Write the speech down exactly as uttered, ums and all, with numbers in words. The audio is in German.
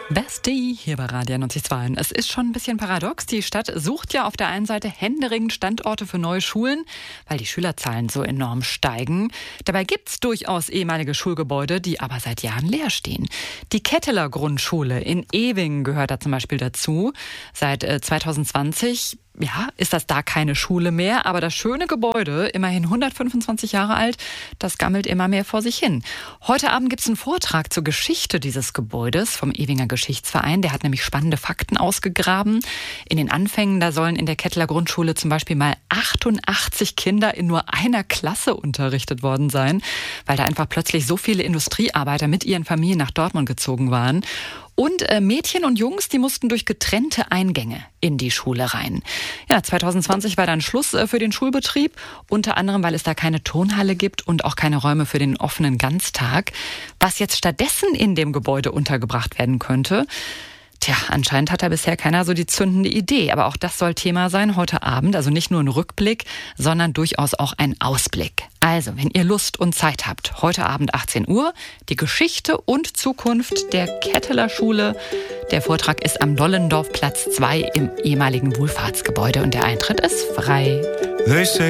Bestie hier bei Radio neunzig Komma zwei. Es ist schon ein bisschen paradox. Die Stadt sucht ja auf der einen Seite händeringend Standorte für neue Schulen, weil die Schülerzahlen so enorm steigen. Dabei gibt es durchaus ehemalige Schulgebäude, die aber seit Jahren leer stehen. Die Ketteler Grundschule in Ewingen gehört da zum Beispiel dazu. Seit äh, zwanzig zwanzig ja, ist das da keine Schule mehr, aber das schöne Gebäude, immerhin hundertfünfundzwanzig Jahre alt, das gammelt immer mehr vor sich hin. Heute Abend gibt es einen Vortrag zur Geschichte dieses Gebäudes vom Ewinger Geschichtsverein. Der hat nämlich spannende Fakten ausgegraben. In den Anfängen, da sollen in der Ketteler Grundschule zum Beispiel mal achtundachtzig Kinder in nur einer Klasse unterrichtet worden sein, weil da einfach plötzlich so viele Industriearbeiter mit ihren Familien nach Dortmund gezogen waren. Und äh, Mädchen und Jungs, die mussten durch getrennte Eingänge in die Schule rein. Ja, zwanzig zwanzig war dann Schluss äh, für den Schulbetrieb, unter anderem, weil es da keine Turnhalle gibt und auch keine Räume für den offenen Ganztag. Was jetzt stattdessen in dem Gebäude untergebracht werden könnte, tja, anscheinend hat da bisher keiner so die zündende Idee. Aber auch das soll Thema sein heute Abend. Also nicht nur ein Rückblick, sondern durchaus auch ein Ausblick. Also, wenn ihr Lust und Zeit habt, heute Abend achtzehn Uhr, die Geschichte und Zukunft der Ketteler Schule. Der Vortrag ist am Nollendorfplatz zwei im ehemaligen Wohlfahrtsgebäude und der Eintritt ist frei.